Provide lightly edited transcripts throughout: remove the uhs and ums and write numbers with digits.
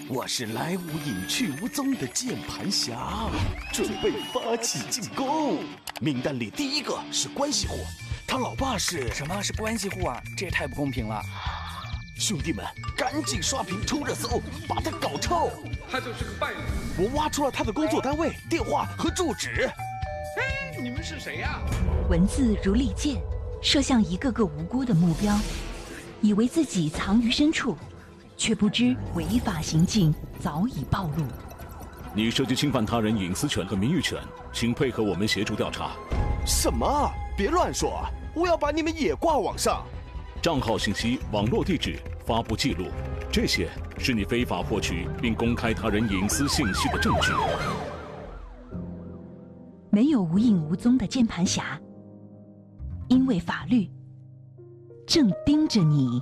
我是来无影去无踪的键盘侠，准备发起进攻。名单里第一个是关系户，他老爸是…… 什么是关系户啊？这也太不公平了！ 兄弟们，赶紧刷屏冲热搜，把他搞臭！ 他就是个败类。 我挖出了他的工作单位、电话和住址。 哎，你们是谁呀？ 文字如利剑，射向一个个无辜的目标，以为自己藏于深处，却不知违法行径早已暴露。 你涉及侵犯他人隐私权和名誉权，请配合我们协助调查。 什么？别乱说！我要把你们也挂网上。 账号信息、网络地址、发布记录，这些是你非法获取并公开他人隐私信息的证据。 没有无影无踪的键盘侠，因为法律正盯着你。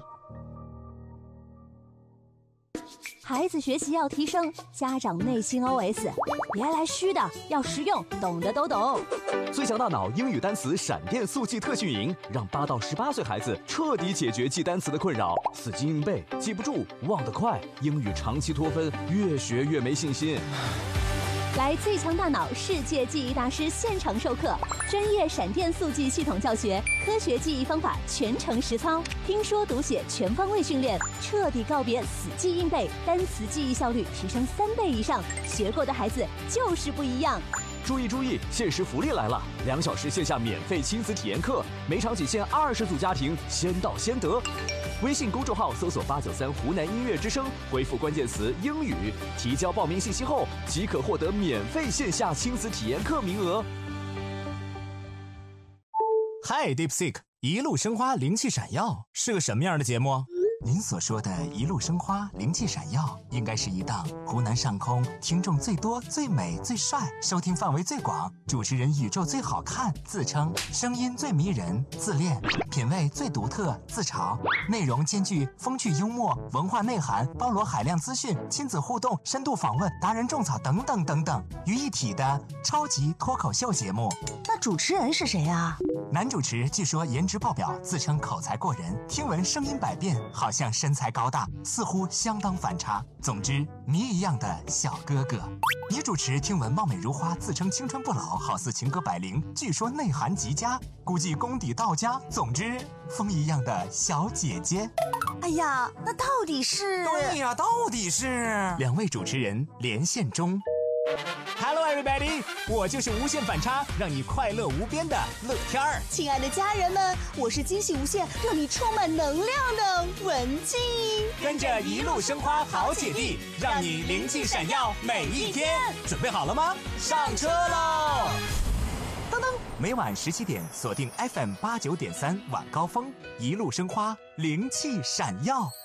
孩子学习要提升，家长内心 OS： 别来虚的，要实用，懂的都懂。 最强大脑英语单词闪电速记特训营，让8到18岁孩子彻底解决记单词的困扰，死记硬背，记不住，忘得快，英语长期脱分，越学越没信心。 来最强大脑世界记忆大师现场授课，专业闪电速记系统教学，科学记忆方法全程实操，听说读写全方位训练，彻底告别死记硬背，单词记忆效率提升3倍以上，学过的孩子就是不一样。 注意注意，限时福利来了！2小时线下免费亲子体验课，每场仅限20组家庭，先到先得。微信公众号搜索893湖南音乐之声，回复关键词英语，提交报名信息后即可获得免费线下亲子体验课名额。 嗨 ，DeepSeek， 一路生花，灵气闪耀是个什么样的节目？您所说的一路生花，灵气闪耀，应该是一档湖南上空听众最多、最美、最帅，收听范围最广，主持人宇宙最好看，自称声音最迷人，自恋，品味最独特，自嘲，内容兼具风趣幽默、文化内涵，包罗海量资讯、亲子互动、深度访问、达人种草等等等等于一体的超级脱口秀节目。 那主持人是谁啊？ 男主持据说颜值爆表，自称口才过人，听闻声音百变，好像身材高大，似乎相当反差。总之，谜一样的小哥哥。女主持听闻貌美如花，自称青春不老，好似情歌百灵，据说内涵极佳，估计功底到家。总之，风一样的小姐姐。 哎呀，那到底是？ 对呀，到底是？2位主持人连线中。Hello everybody， 我就是无限反差，让你快乐无边的乐天儿。 亲爱的家人们，我是惊喜无限，让你充满能量的文静。 跟着一路生花好姐弟，让你灵气闪耀每一天。准备好了吗？上车喽！噔噔，每晚17点锁定 FM 89.3晚高峰，一路生花，灵气闪耀。